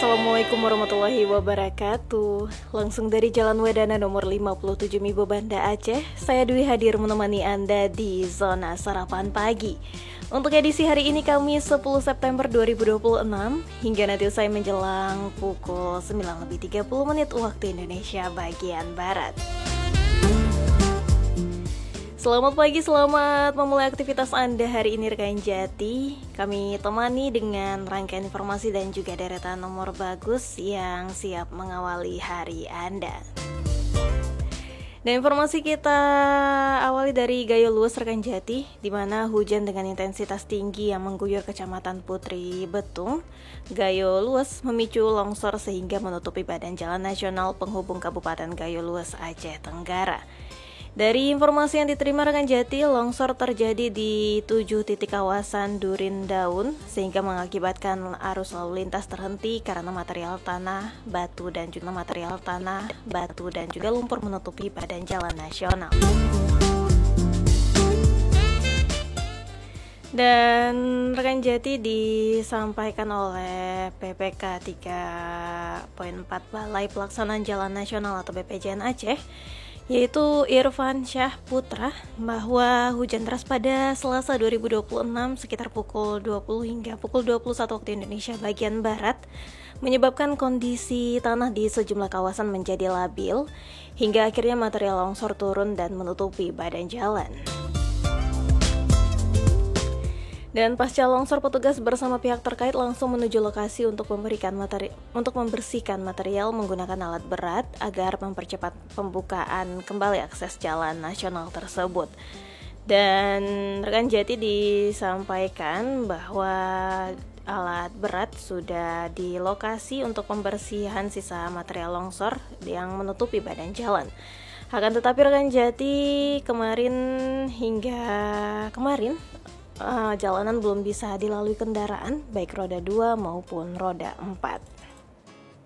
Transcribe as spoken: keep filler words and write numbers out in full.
Assalamualaikum warahmatullahi wabarakatuh. Langsung dari Jalan Wedana nomor lima puluh tujuh Mibo Banda Aceh, saya Dwi hadir menemani Anda di Zona Sarapan Pagi. Untuk edisi hari ini Kamis sepuluh September dua ribu dua puluh enam, hingga nanti usai menjelang pukul sembilan lebih tiga puluh menit waktu Indonesia bagian Barat. Selamat pagi, selamat memulai aktivitas Anda hari ini rekan Jati. Kami temani dengan rangkaian informasi dan juga deretan nomor bagus yang siap mengawali hari Anda. Dan informasi kita awali dari Gayo Luas rekan Jati, di mana hujan dengan intensitas tinggi yang mengguyur Kecamatan Putri Betung, Gayo Luas memicu longsor sehingga menutupi badan jalan nasional penghubung Kabupaten Gayo Luas, Aceh Tenggara. Dari informasi yang diterima rekan Jati, longsor terjadi di tujuh titik kawasan Durin Daun sehingga mengakibatkan arus lalu lintas terhenti karena material tanah, batu dan juga material tanah, batu dan juga lumpur menutupi badan jalan nasional. Dan rekan Jati disampaikan oleh P P K tiga koma empat Balai Pelaksanaan Jalan Nasional atau B P J N Aceh, yaitu Irfan Syah Putra, bahwa hujan deras pada Selasa dua ribu dua puluh enam sekitar pukul dua puluh hingga pukul dua puluh satu waktu Indonesia bagian Barat menyebabkan kondisi tanah di sejumlah kawasan menjadi labil hingga akhirnya material longsor turun dan menutupi badan jalan. Dan pasca longsor, petugas bersama pihak terkait langsung menuju lokasi untuk memberikan materi untuk membersihkan material menggunakan alat berat agar mempercepat pembukaan kembali akses jalan nasional tersebut. Dan rekan Jati disampaikan bahwa alat berat sudah di lokasi untuk pembersihan sisa material longsor yang menutupi badan jalan. Akan tetapi rekan Jati, kemarin hingga kemarin Uh, jalanan belum bisa dilalui kendaraan baik roda dua maupun roda empat.